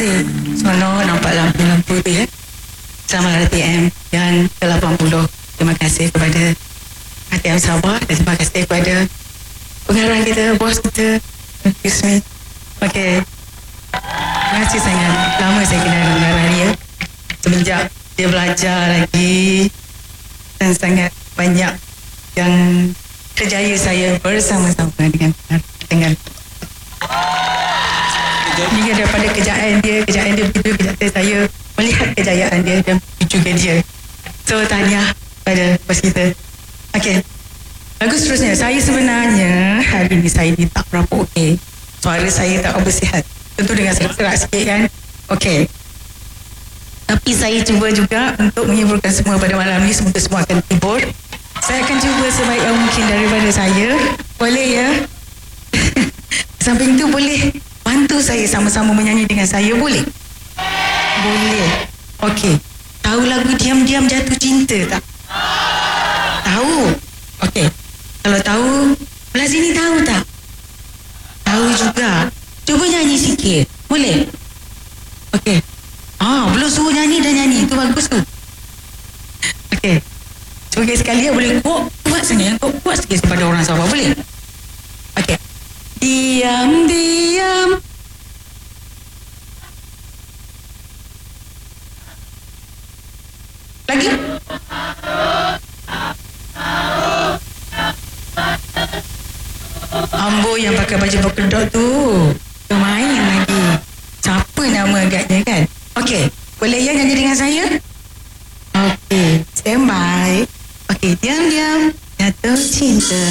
kasih. Sono nampak lampu-lampu tu ya. Selamat RTM yang ke-80. Terima kasih kepada RTM Sabah dan terima kasih kepada pengarah kita, bos kita, Yusmi. Okey. Terima kasih sangat. Lama saya kenal pengarah dia. Semenjak dia belajar lagi dan sangat banyak yang kerjaya saya bersama-sama dengan juga daripada kejayaan dia begitu kejayaan saya melihat kejayaan dia dan juga dia. So tahniah pada bos kita. Okey. Lagu seterusnya, saya sebenarnya hari ni saya ni tak berapa okey. Suara saya tak bersihat. Tentu dengan serak sikit kan. Okey. Tapi saya cuba juga untuk menghiburkan semua pada malam ni. Semoga semua akan terhibur. Saya akan cuba sebaik yang mungkin daripada saya. Boleh ya? Samping tu boleh bantu saya sama-sama menyanyi dengan saya, boleh? Boleh. Okey. Tahu lagu Diam-Diam Jatuh Cinta tak? Tahu? Okey. Kalau tahu, belah sini tahu tak? Tahu juga. Cuba nyanyi sikit. Boleh? Okey. Belum suruh nyanyi dah nyanyi. Itu bagus tu. Okey. Cuba sekali ya, boleh kuat sangat. Kuat sikit kepada orang Sabah. Boleh? Okey. Diam-diam lagi Ambo yang pakai baju berkedok tu main lagi. Siapa nama agaknya kan? Okey, boleh ya nyanyi dengan saya? Okey, stand by. Okey, diam-diam jatuh cinta.